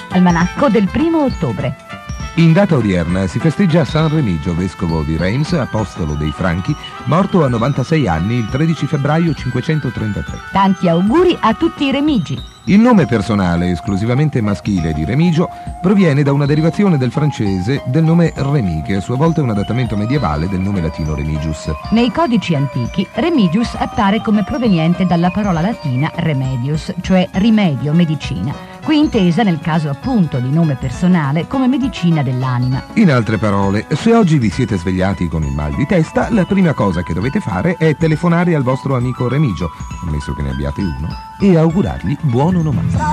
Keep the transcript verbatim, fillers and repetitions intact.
Almanacco del primo ottobre. In data odierna si festeggia San Remigio, vescovo di Reims, apostolo dei Franchi, morto a novantasei anni il tredici febbraio cinquecentotrentatré. Tanti auguri a tutti i remigi. Il nome personale esclusivamente maschile di Remigio proviene da una derivazione del francese del nome Remy, che a sua volta è un adattamento medievale del nome latino Remigius. Nei codici antichi, Remigius appare come proveniente dalla parola latina remedius, cioè rimedio, medicina, qui intesa nel caso appunto di nome personale come medicina dell'anima. In altre parole, se oggi vi siete svegliati con il mal di testa, la prima cosa che dovete fare è telefonare al vostro amico Remigio, ammesso che ne abbiate uno, e augurargli buon onomastico.